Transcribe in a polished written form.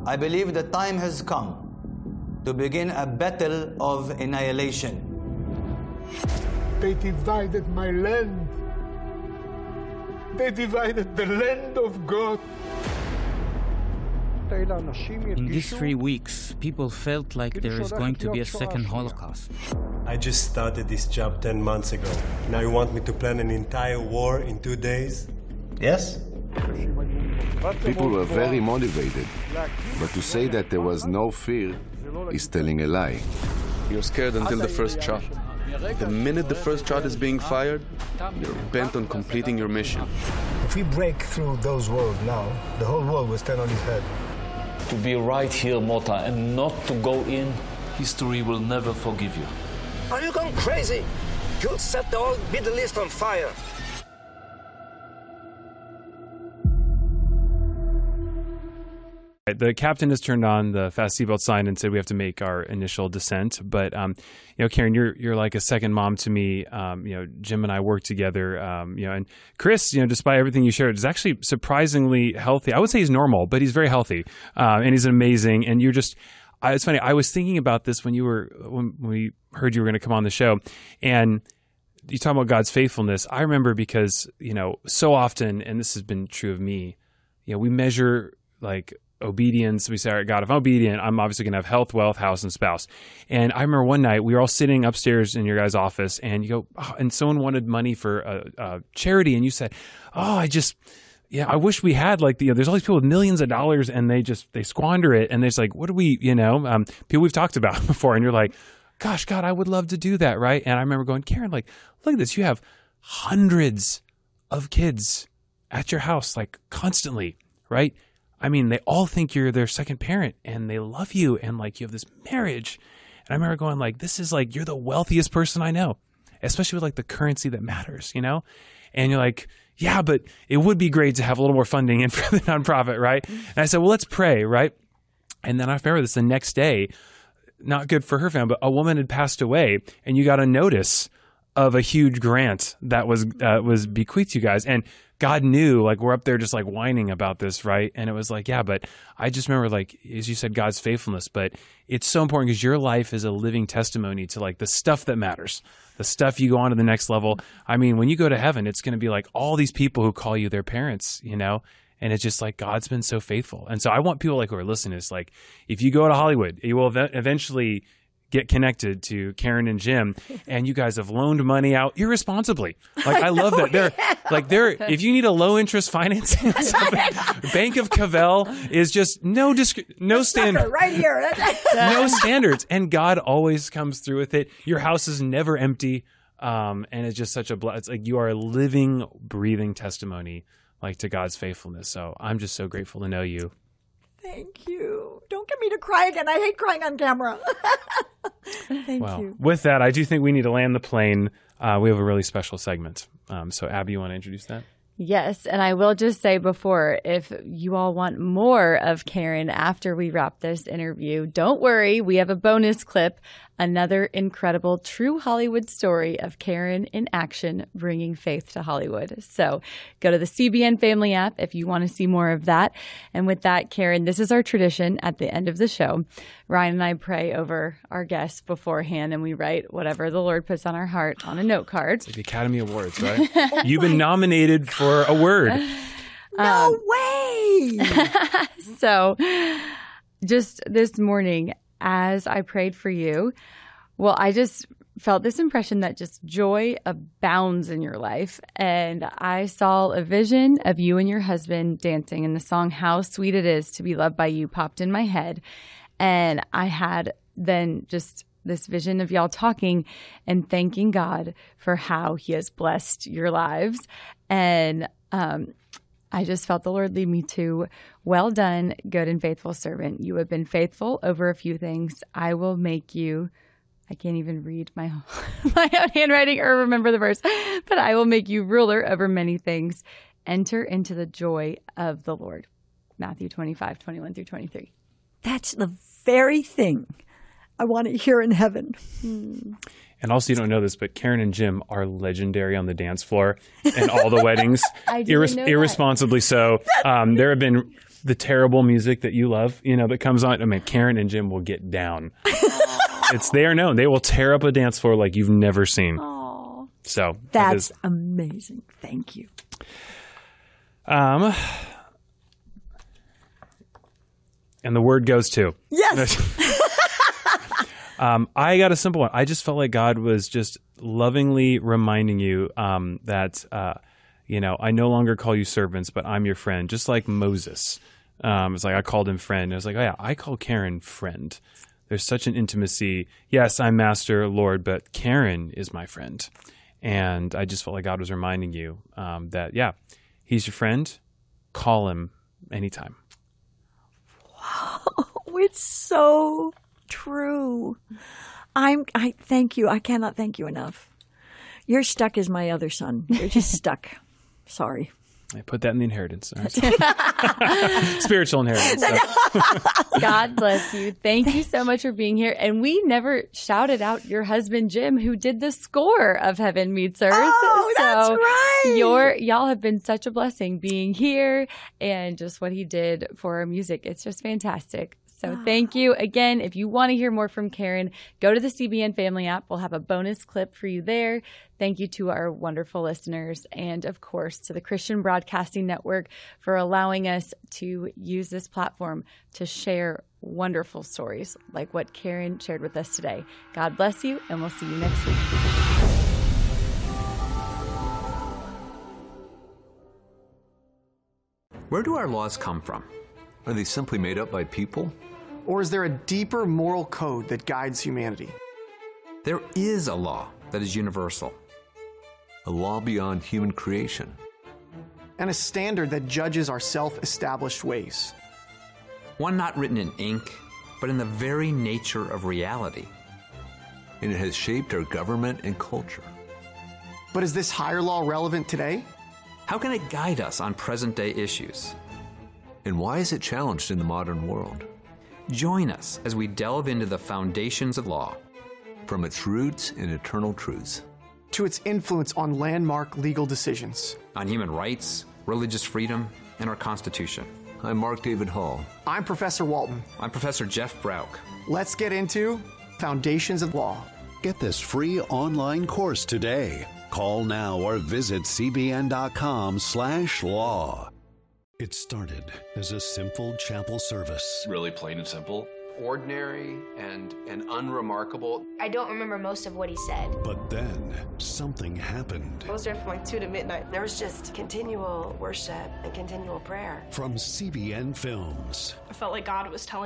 I believe the time has come to begin a battle of annihilation. They divided my land. They divided the land of God. In these 3 weeks, people felt like there is going to be a second Holocaust. I just started this job 10 months ago. Now you want me to plan an entire war in 2 days? Yes? People were very motivated, but to say that there was no fear is telling a lie. You're scared until the first shot. The minute the first shot is being fired, you're bent on completing your mission. If we break through those walls now, the whole world will stand on its head. To be right here, Mota, and not to go in, history will never forgive you. Are you going crazy? You'll set the whole Middle East on fire. The captain has turned on the fast seatbelt sign and said we have to make our initial descent. But, Karen, you're like a second mom to me. Jim and I work together, and Chris, despite everything you shared, is actually surprisingly healthy. I would say he's normal, but he's very healthy, and he's amazing. And you're just, it's funny. I was thinking about this when we heard you were going to come on the show, and you talk about God's faithfulness. I remember because, so often, and this has been true of me, we measure like obedience. We say, all right, God, if I'm obedient, I'm obviously going to have health, wealth, house, and spouse. And I remember one night we were all sitting upstairs in your guys' office, and you go, and someone wanted money for a charity, and you said, I wish we had there's all these people with millions of dollars, and they squander it, and there's like, what do we, people we've talked about before, and you're like, gosh, God, I would love to do that, right? And I remember going, Karen, look at this, you have hundreds of kids at your house, constantly, right? I mean, they all think you're their second parent, and they love you, and you have this marriage. And I remember going this is you're the wealthiest person I know, especially with the currency that matters, And you're like, yeah, but it would be great to have a little more funding in for the nonprofit, right? And I said, well, let's pray, right? And then I remember this the next day, not good for her family, but a woman had passed away, and you got a notice of a huge grant that was bequeathed to you guys. And God knew, we're up there just whining about this, right? And it was yeah, but I just remember, as you said, God's faithfulness. But it's so important because your life is a living testimony to the stuff that matters, the stuff you go on to the next level. I mean, when you go to heaven, it's going to be all these people who call you their parents, And it's just God's been so faithful. And so I want people who are listening to this, if you go to Hollywood, you will eventually get connected to Karen and Jim, and you guys have loaned money out irresponsibly. I love that. They're if you need a low interest financing, Bank of Cavell is just no standard right here. No standards, and God always comes through with it. Your house is never empty, and it's just such a it's you are a living, breathing testimony to God's faithfulness. So I'm just so grateful to know you. Thank you. Don't get me to cry again. I hate crying on camera. Thank you. With that, I do think we need to land the plane. We have a really special segment. So, Abby, you want to introduce that? Yes, and I will just say before, if you all want more of Karen after we wrap this interview, don't worry. We have a bonus clip, another incredible true Hollywood story of Karen in action, bringing faith to Hollywood. So go to the CBN Family app if you want to see more of that. And with that, Karen, this is our tradition at the end of the show. Ryan and I pray over our guests beforehand, and we write whatever the Lord puts on our heart on a note card. It's like the Academy Awards, right? You've been nominated for a word. No way! So just this morning, as I prayed for you, I just felt this impression that just joy abounds in your life. And I saw a vision of you and your husband dancing, and the song How Sweet It Is to Be Loved by You popped in my head. And I had then just this vision of y'all talking and thanking God for how he has blessed your lives. And I just felt the Lord lead me to, well done, good and faithful servant. You have been faithful over a few things. I will make you, I can't even read my own handwriting or remember the verse, but I will make you ruler over many things. Enter into the joy of the Lord. Matthew 25:21-23. That's the very thing I want to hear in heaven. And also, you don't know this, but Karen and Jim are legendary on the dance floor and all the weddings. I didn't know irresponsibly so. There have been the terrible music that you love, that comes on. I mean, Karen and Jim will get down. They are known. They will tear up a dance floor like you've never seen. Oh, so that's amazing. Thank you. And the word goes to. Yes. I got a simple one. I just felt like God was just lovingly reminding you that, I no longer call you servants, but I'm your friend, just like Moses. It's like I called him friend. I was like, oh, yeah, I call Karen friend. There's such an intimacy. Yes, I'm Master, Lord, but Karen is my friend. And I just felt like God was reminding you that, yeah, he's your friend. Call him anytime. Wow, it's so true. I thank you. I cannot thank you enough. You're stuck as my other son. You're just stuck. Sorry. I put that in the inheritance. Spiritual inheritance. God bless you. Thank you so much for being here. And we never shouted out your husband, Jim, who did the score of Heaven Meets Earth. Oh, that's right. Y'all have been such a blessing being here and just what he did for our music. It's just fantastic. So thank you. Again, if you want to hear more from Karen, go to the CBN Family app. We'll have a bonus clip for you there. Thank you to our wonderful listeners and, of course, to the Christian Broadcasting Network for allowing us to use this platform to share wonderful stories like what Karen shared with us today. God bless you, and we'll see you next week. Where do our laws come from? Are they simply made up by people? Or is there a deeper moral code that guides humanity? There is a law that is universal. A law beyond human creation. And a standard that judges our self-established ways. One not written in ink, but in the very nature of reality. And it has shaped our government and culture. But is this higher law relevant today? How can it guide us on present-day issues? And why is it challenged in the modern world? Join us as we delve into the foundations of law. From its roots and eternal truths. To its influence on landmark legal decisions. On human rights, religious freedom, and our Constitution. I'm Mark David Hall. I'm Professor Walton. I'm Professor Jeff Brauch. Let's get into Foundations of Law. Get this free online course today. Call now or visit cbn.com/law. It started as a simple chapel service. Really plain and simple. Ordinary and unremarkable. I don't remember most of what he said. But then something happened. I was there from 2 to midnight. There was just continual worship and continual prayer. From CBN Films. I felt like God was telling